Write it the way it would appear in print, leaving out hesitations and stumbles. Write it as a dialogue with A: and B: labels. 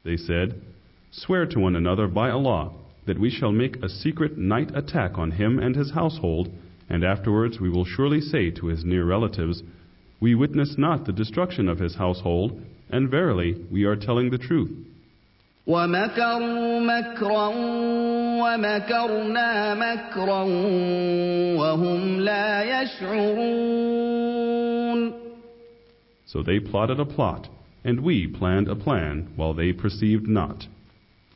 A: They said, "Swear to one another by Allah that we shall make a secret night attack on him and his household, and afterwards we will surely say to his near relatives, 'We witness not the destruction of his household, and verily we are telling the truth.'"
B: وَمَكَرُوا مَكْرًا وَمَكَرْنَا مَكْرًا وَهُمْ لَا يَشْعُرُونَ.
A: So they plotted a plot, and we planned a plan while they perceived not.